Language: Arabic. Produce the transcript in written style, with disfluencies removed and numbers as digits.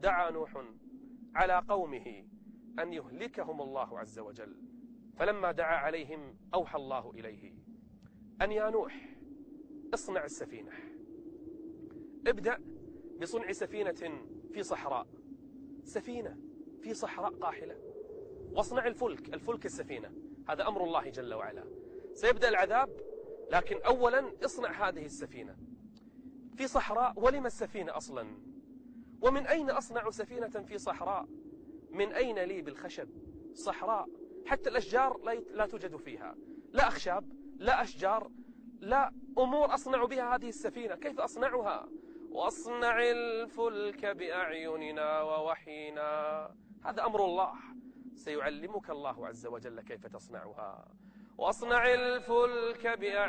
دعا نوح على قومه أن يهلكهم الله عز وجل، فلما دعا عليهم أوحى الله إليه أن يا نوح اصنع السفينة، ابدأ بصنع سفينة في صحراء، سفينة في صحراء قاحلة، واصنع الفلك السفينة، هذا أمر الله جل وعلا. سيبدأ العذاب، لكن أولا اصنع هذه السفينة في صحراء. ولم السفينة أصلا؟ ومن أين أصنع سفينة في صحراء؟ من أين لي بالخشب؟ صحراء حتى الأشجار لا توجد فيها، لا أخشاب لا أشجار لا أمور أصنع بها هذه السفينة، كيف أصنعها؟ واصنع الفلك بأعيننا ووحينا، هذا أمر الله، سيعلمك الله عز وجل كيف تصنعها. واصنع الفلك بأعيننا